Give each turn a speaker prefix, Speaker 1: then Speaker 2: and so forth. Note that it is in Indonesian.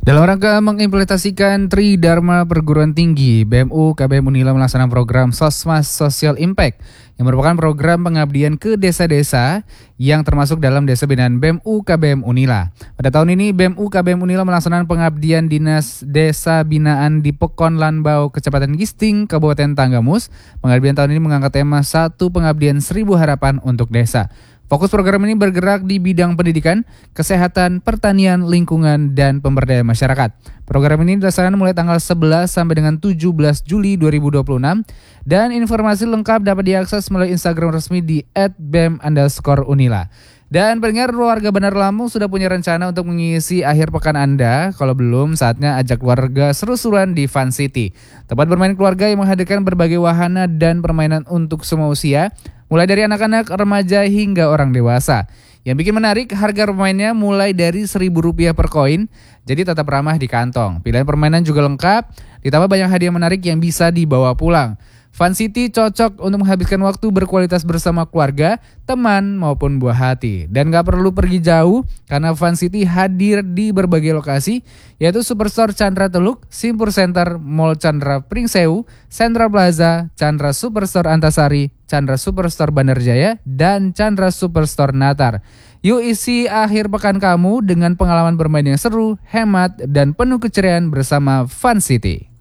Speaker 1: Dalam rangka mengimplementasikan Tridharma Perguruan Tinggi, BEM UKBM Unila melaksanakan program Sosmas Social Impact yang merupakan program pengabdian ke desa-desa yang termasuk dalam desa binaan BEM UKBM Unila. Pada tahun ini BEM UKBM Unila melaksanakan pengabdian dinas desa binaan di Pekon Lanbau, Kecamatan Gisting, Kabupaten Tanggamus. Pengabdian tahun ini mengangkat tema Satu Pengabdian 1000 Harapan untuk Desa. Fokus program ini bergerak di bidang pendidikan, kesehatan, pertanian, lingkungan, dan pemberdayaan masyarakat. Program ini dilaksanakan mulai tanggal 11 sampai dengan 17 Juli 2026 dan informasi lengkap dapat diakses melalui Instagram resmi di @bem_unila. Dan pendengar, warga Bandar Lampung sudah punya rencana untuk mengisi akhir pekan Anda. Kalau belum, saatnya ajak keluarga seru-seruan di Fun City. Tempat bermain keluarga yang menghadirkan berbagai wahana dan permainan untuk semua usia, mulai dari anak-anak, remaja, hingga orang dewasa. Yang bikin menarik, harga permainnya mulai dari Rp1.000 per koin, jadi tetap ramah di kantong. Pilihan permainan juga lengkap, ditambah banyak hadiah menarik yang bisa dibawa pulang. Fun City cocok untuk menghabiskan waktu berkualitas bersama keluarga, teman, maupun buah hati. Dan gak perlu pergi jauh, karena Fun City hadir di berbagai lokasi, yaitu Superstore Chandra Teluk, Simpur Center, Mall Chandra Pringsewu, Central Plaza, Chandra Superstore Antasari, Chandra Superstore Bandar Jaya, dan Chandra Superstore Natar. Yuk isi akhir pekan kamu dengan pengalaman bermain yang seru, hemat, dan penuh keceriaan bersama Fun City.